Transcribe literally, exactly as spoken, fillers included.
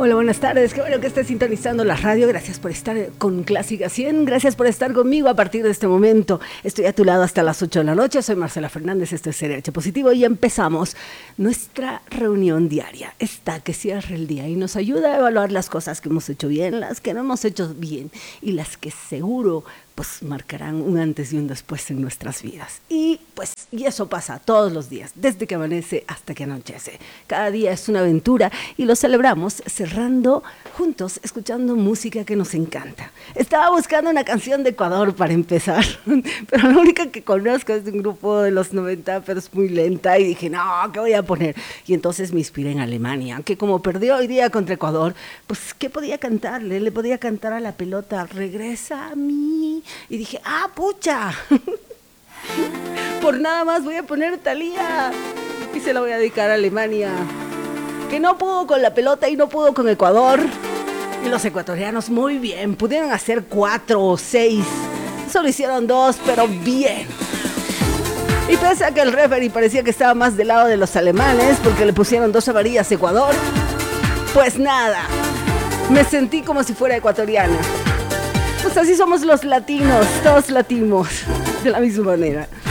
Hola, buenas tardes. Qué bueno que estés sintonizando la radio. Gracias por estar con Clásica cien. Gracias por estar conmigo a partir de este momento. Estoy a tu lado hasta las ocho de la noche. Soy Marcela Fernández. Esto es C R H Positivo y empezamos nuestra reunión diaria. Esta que cierra el día y nos ayuda a evaluar las cosas que hemos hecho bien, las que no hemos hecho bien y las que seguro pues marcarán un antes y un después en nuestras vidas. Y pues, y eso pasa todos los días, desde que amanece hasta que anochece. Cada día es una aventura y lo celebramos cerrando juntos, escuchando música que nos encanta. Estaba buscando una canción de Ecuador para empezar, pero la única que conozco es de un grupo de los noventa, pero es muy lenta, y dije, no, ¿qué voy a poner? Y entonces me inspiré en Alemania, que como perdió hoy día contra Ecuador, pues, ¿qué podía cantarle? Le podía cantar a la pelota, regresa a mí. Y dije, ¡ah, pucha! Por nada más voy a poner Thalía. Y se la voy a dedicar a Alemania, que no pudo con la pelota y no pudo con Ecuador. Y los ecuatorianos muy bien, pudieron hacer cuatro o seis. Solo hicieron dos, pero bien. Y pese a que el referee parecía que estaba más del lado de los alemanes, porque le pusieron dos amarillas a Ecuador, pues nada, me sentí como si fuera ecuatoriana. Pues así somos los latinos, todos latimos de la misma manera.